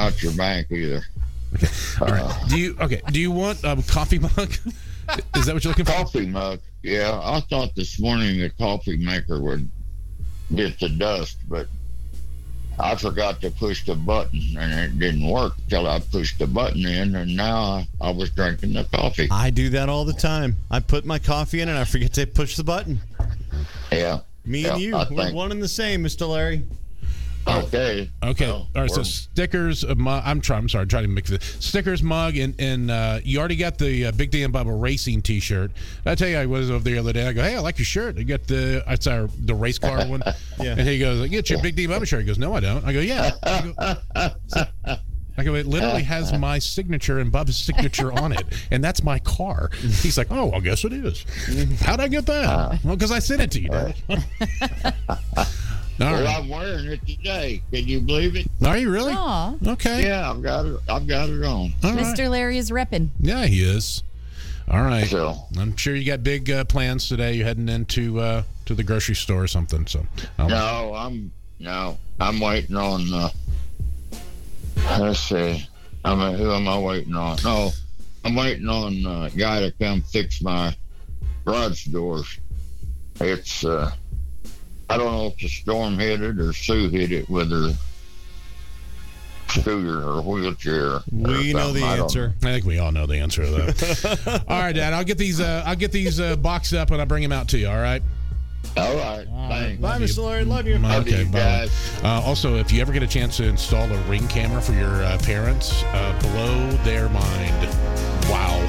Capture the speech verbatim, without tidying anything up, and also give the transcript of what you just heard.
not your bank either. Okay. All Uh, right. Do you okay? Do you want a coffee mug? Is that what you're looking for? Coffee mug. Yeah, I thought this morning the coffee maker would get the dust, but I forgot to push the button, and it didn't work till I pushed the button in, and now I was drinking the coffee. I do that all the time. I put my coffee in, and I forget to push the button. Yeah. Me yeah, and you, I we're think- one and the same, Mister Larry. Okay. Okay. Well, All right. So we're- stickers. Uh, mug, I'm trying. I'm sorry. I'm trying to mix it. Stickers, mug, and and uh, you already got the uh, Big D and Bubba Racing T-shirt. I tell you, I was over there the other day. I go, hey, I like your shirt. You got the it's our the race car one. Yeah. And he goes, get your Big D and Bubba shirt. He goes, no, I don't. I go, yeah. I go, so- I go, it literally has my signature and Bubba's signature on it, and that's my car. He's like, oh, I guess it is. How'd I get that? Uh, well, because I sent it to you, Dad. All well, right. I'm wearing it today. Can you believe it? Are you really? Aw. Okay. Yeah, I've got it. I've got it on. All right. Mister Larry is repping. Yeah, he is. All right. So, I'm sure you got big uh, plans today. You're heading into uh, to the grocery store or something. So, I'll- no, I'm no, I'm waiting on. Uh, let's see. I mean, who am I waiting on? No, I'm waiting on uh, a guy to come fix my garage doors. It's. Uh, I don't know if the storm hit it or Sue hit it with her scooter or wheelchair. or We know the something. I don't answer. I think we all know the answer to that. All right, Dad. I'll get these. Uh, I'll get these uh, boxed up and I'll bring them out to you. All right. All right. Thanks. Bye, Mister Larry. Love you. Love Okay. you Bye. guys. Uh, also, if you ever get a chance to install a Ring camera for your uh, parents, uh, blow their mind. Wow.